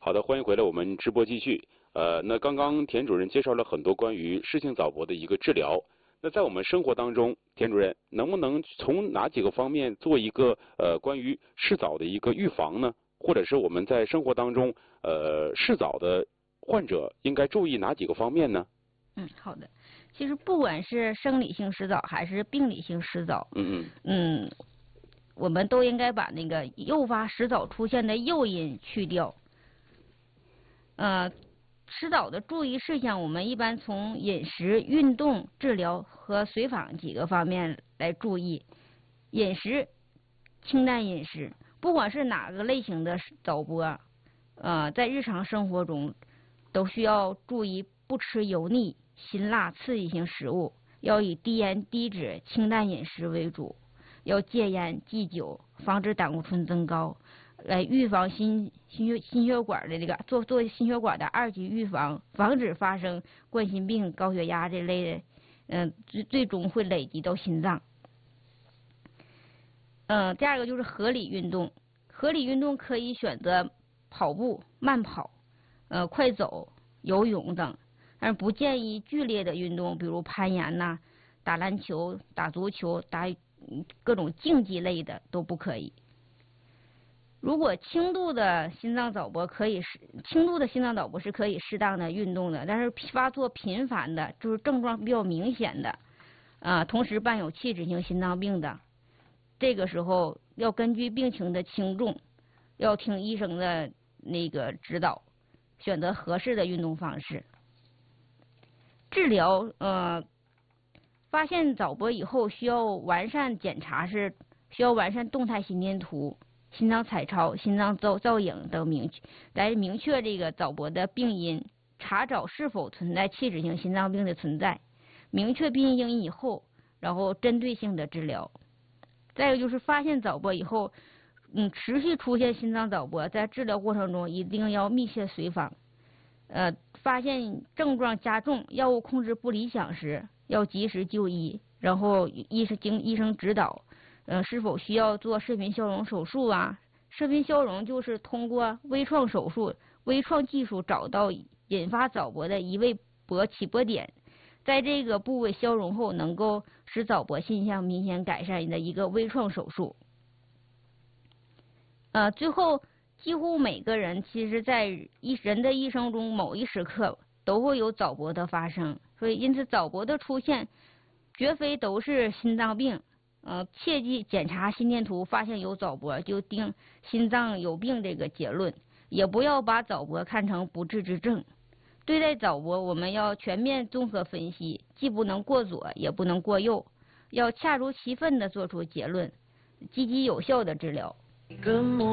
好的，欢迎回来，我们直播继续。那刚刚田主任介绍了很多关于湿性早搏的一个治疗。那在我们生活当中，田主任能不能从哪几个方面做一个关于湿早的一个预防呢？或者是我们在生活当中，湿早的患者应该注意哪几个方面呢？ 好的。其实不管是生理性湿早还是病理性湿早，我们都应该把那个诱发湿早出现的诱因去掉。湿早的注意事项，我们一般从饮食、运动、治疗和随访几个方面来注意。饮食，清淡饮食，不管是哪个类型的早搏，在日常生活中都需要注意不吃油腻、辛辣、刺激性食物，要以低盐、低脂、清淡饮食为主，要戒烟、忌酒，防止胆固醇增高。来预防心血管的这个做心血管的2级预防，防止发生冠心病、高血压这类的，最终会累积到心脏。第二个就是合理运动，合理运动可以选择跑步、慢跑、快走、游泳等，但是不建议剧烈的运动，比如攀岩呐、打篮球、打足球、打各种竞技类的都不可以。如果轻度的心脏早搏是可以适当的运动的，但是发作频繁的，就是症状比较明显的，同时伴有器质性心脏病的，这个时候要根据病情的轻重，要听医生的那个指导，选择合适的运动方式。治疗，发现早搏以后需要完善检查，是需要完善动态心电图、心脏彩超、心脏造影等来明确这个早搏的病因，查找是否存在器质性心脏病的存在，明确病因以后，然后针对性的治疗。再有就是发现早搏以后，持续出现心脏早搏，在治疗过程中一定要密切随访。发现症状加重、药物控制不理想时，要及时就医，然后经医生指导。是否需要做射频消融手术啊？射频消融就是通过微创手术、微创技术找到引发早搏的移位起搏点，在这个部位消融后，能够使早搏现象明显改善的一个微创手术。最后，几乎每个人其实在人的一生中某一时刻都会有早搏的发生，所以因此早搏的出现绝非都是心脏病。切记检查心电图发现有早搏就定心脏有病这个结论，也不要把早搏看成不治之症。对待早搏，我们要全面综合分析，既不能过左，也不能过右，要恰如其分地做出结论，积极有效的治疗。